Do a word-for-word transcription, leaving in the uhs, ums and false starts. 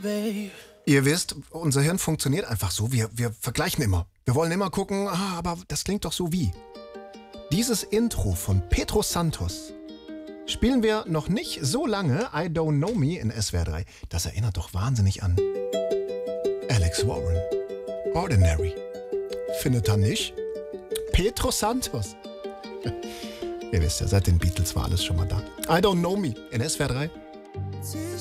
babe. Ihr wisst, unser Hirn funktioniert einfach so. Wir, wir vergleichen immer. Wir wollen immer gucken, ah, aber das klingt doch so wie. Dieses Intro von Pedro Santos spielen wir noch nicht so lange. I Don't Know Me in S W R drei. Das erinnert doch wahnsinnig an Alex Warren. Ordinary. Findet er nicht? Pedro Santos. Ihr wisst ja, seit den Beatles war alles schon mal da. I Don't Know Me in S W R drei.